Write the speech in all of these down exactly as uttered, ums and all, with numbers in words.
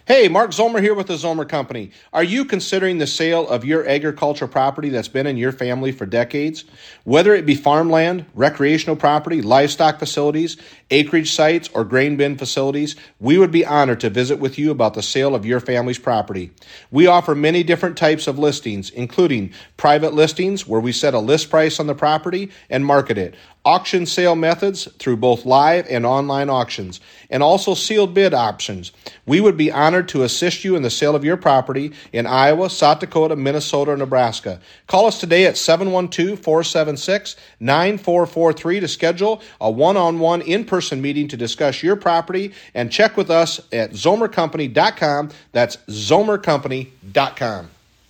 Hey, Mark Zomer here with the Zomer Company. Are you considering the sale of your agricultural property that's been in your family for decades? Whether it be farmland, recreational property, livestock facilities, acreage sites, or grain bin facilities, we would be honored to visit with you about the sale of your family's property. We offer many different types of listings, including private listings where we set a list price on the property and market it, auction sale methods through both live and online auctions, and also sealed bid options. We would be honored to assist you in the sale of your property in Iowa, South Dakota, Minnesota, or Nebraska. Call us today at seven one two, four seven six, nine four four three to schedule a one-on-one in-person meeting to discuss your property, and check with us at zomer company dot com. That's zomer company dot com.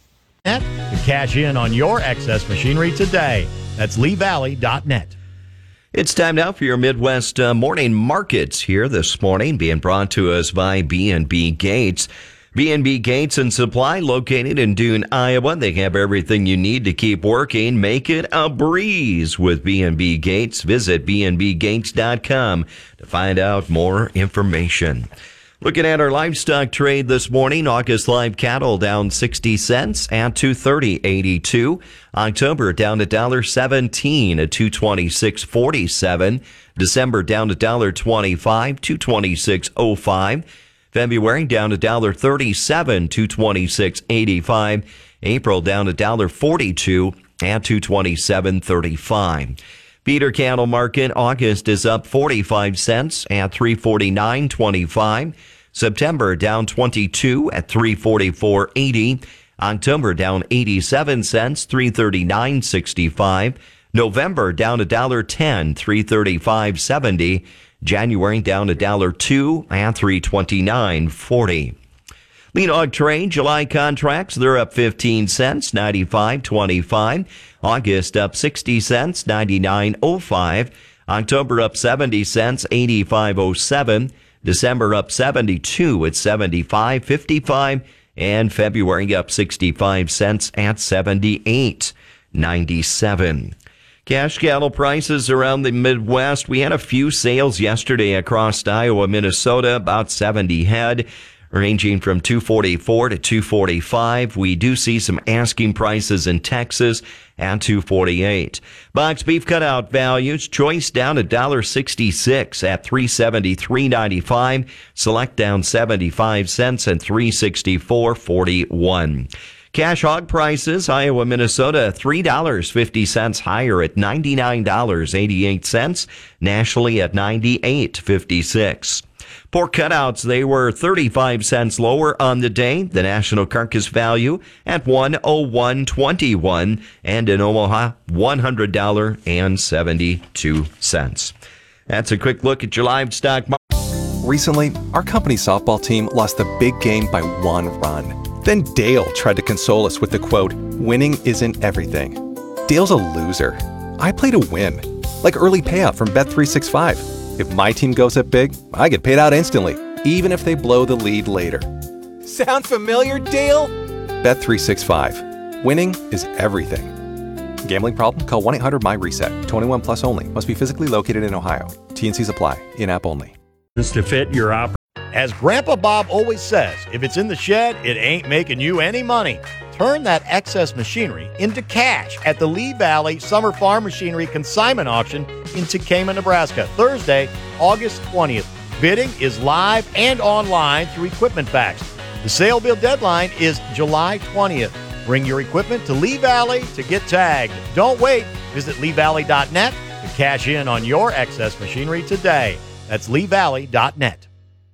To cash in on your excess machinery today. That's lee valley dot net. It's time now for your Midwest uh, morning markets here this morning, being brought to us by B and B Gates. B and B Gates and Supply, located in Dune, Iowa. They have everything you need to keep working. Make it a breeze with B and B Gates. Visit b and b gates dot com to find out more information. Looking at our livestock trade this morning, August live cattle down sixty cents at two thirty eighty-two. October down to one dollar seventeen at two twenty-six forty-seven. December down to one dollar twenty-five, two twenty-six oh five. February down to one dollar thirty-seven, two twenty-six eighty-five. April down to one dollar forty-two at two twenty-seven thirty-five. Feeder cattle market, August is up forty-five cents at three forty-nine twenty-five. September down twenty-two at three forty-four eighty. October down eighty-seven cents, three thirty-nine sixty-five. November down a dollar ten, three thirty-five seventy. January down a dollar two at three twenty-nine forty. Lean hog trade, July contracts, they're up fifteen cents, ninety-five twenty-five. August up sixty cents, ninety-nine oh five. October up seventy cents, eighty-five oh seven. December up seventy-two at seventy-five fifty-five. And February up sixty-five cents at seventy-eight ninety-seven. Cash cattle prices around the Midwest. We had a few sales yesterday across Iowa, Minnesota, about seventy head, ranging from two forty-four to two forty-five. We do see some asking prices in Texas at two forty-eight. Box beef cutout values, choice down one dollar sixty-six at three seventy-three ninety-five. Select down seventy-five cents at three sixty-four forty-one. Cash hog prices, Iowa, Minnesota, three dollars and fifty cents higher at ninety-nine dollars and eighty-eight cents. Nationally at ninety-eight fifty-six. Pork cutouts, they were thirty-five cents lower on the day. The national carcass value at one oh one twenty-one, and in Omaha, one hundred dollars and seventy-two cents. That's a quick look at your livestock market. Recently, our company's softball team lost the big game by one run. Then Dale tried to console us with the quote, "Winning isn't everything." Dale's a loser. I play to win, like early payout from Bet three sixty-five. If my team goes up big, I get paid out instantly, even if they blow the lead later. Sound familiar, Dale? Bet three sixty-five. Winning is everything. Gambling problem? Call one eight hundred my reset. twenty-one plus only. Must be physically located in Ohio. T and Cs apply. In-app only. To fit your op. As Grandpa Bob always says, if it's in the shed, it ain't making you any money. Turn that excess machinery into cash at the Lee Valley Summer Farm Machinery Consignment Auction in Tekamah, Nebraska, Thursday, August twentieth. Bidding is live and online through Equipment Facts. The sale bid deadline is July twentieth. Bring your equipment to Lee Valley to get tagged. Don't wait. Visit lee valley dot net to cash in on your excess machinery today. That's lee valley dot net.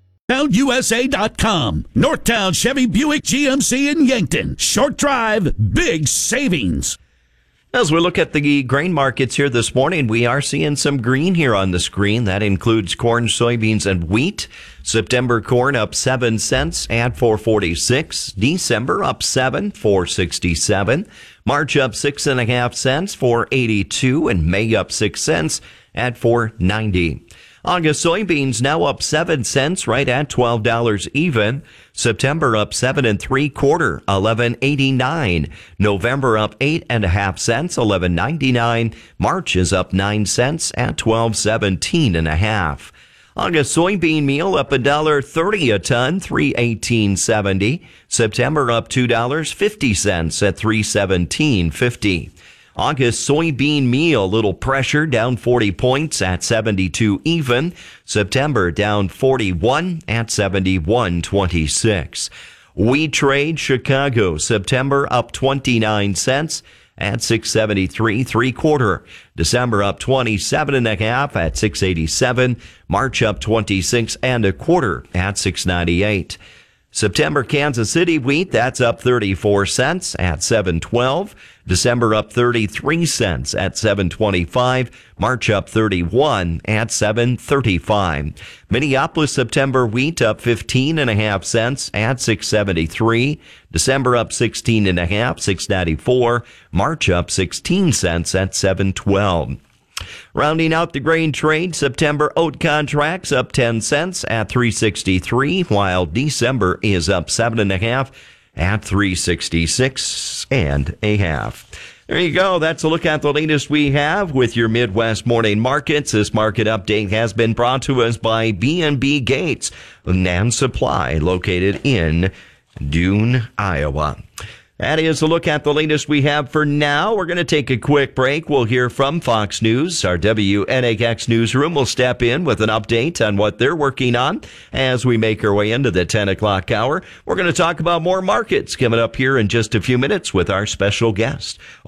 L U S A dot com. Northtown Chevy Buick G M C in Yankton. Short drive, big savings. As we look at the grain markets here this morning, we are seeing some green here on the screen. That includes corn, soybeans, and wheat. September corn up seven cents at four forty-six. December up seven, four sixty-seven. March up six and a half cents, four eighty-two, and May up six cents at four ninety. August soybeans now up seven cents, right at twelve dollars even. September up seven and three quarter, eleven eighty-nine. November up eight and a half cents, eleven ninety-nine. March is up nine cents at twelve seventeen and a half. August soybean meal up one dollar thirty a ton, three eighteen seventy. September up two dollars and fifty cents at three seventeen fifty. August soybean meal, little pressure, down forty points at seventy-two even. September down forty-one at seventy-one twenty-six. Wheat trade Chicago, September up twenty-nine cents at six seventy-three three quarter. December up twenty-seven and a half at six eighty-seven. March up twenty-six and a quarter at six ninety-eight. September Kansas City wheat, that's up thirty-four cents at seven twelve. December up thirty-three cents at seven twenty-five. March up thirty-one at seven thirty-five. Minneapolis September wheat up fifteen and a half cents at six seventy-three. December up sixteen and a half, six ninety-four. March up sixteen cents at seven twelve. Rounding out the grain trade, September oat contracts up ten cents at three sixty-three, while December is up seven and a half at three sixty-six and a half. There you go. That's a look at the latest we have with your Midwest morning markets. This market update has been brought to us by B and B Gates and Supply, located in Dune, Iowa. That is a look at the latest we have for now. We're going to take a quick break. We'll hear from Fox News. Our W N A X newsroom will step in with an update on what they're working on as we make our way into the ten o'clock hour. We're going to talk about more markets coming up here in just a few minutes with our special guest.